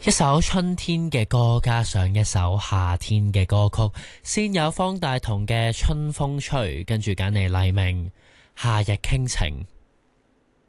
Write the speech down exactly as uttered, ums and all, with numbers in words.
一首春天嘅歌加上一首夏天嘅歌曲，先有方大同嘅春風吹，跟住揀嚟黎明夏日傾情。